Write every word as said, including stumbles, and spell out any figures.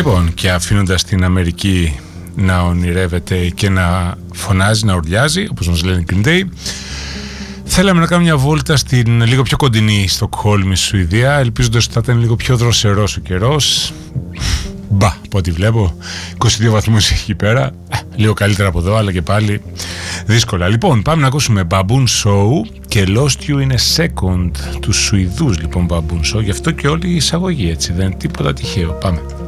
Λοιπόν, και αφήνοντας την Αμερική να ονειρεύεται και να φωνάζει, να ουρλιάζει, όπως μας λένε Green Day, θέλαμε να κάνουμε μια βόλτα στην λίγο πιο κοντινή Στοκχόλμη, Σουηδία, ελπίζοντας ότι θα ήταν λίγο πιο δροσερός ο καιρός. Μπα, από ό,τι βλέπω, είκοσι δύο βαθμούς εκεί πέρα, λίγο καλύτερα από εδώ, αλλά και πάλι δύσκολα. Λοιπόν, πάμε να ακούσουμε Baboon Show και Lost You in a Second, τους Σουηδούς λοιπόν Baboon Show, γι' αυτό και όλη η εισαγωγή, έτσι, δεν είναι τίποτα τυχαίο. Πάμε.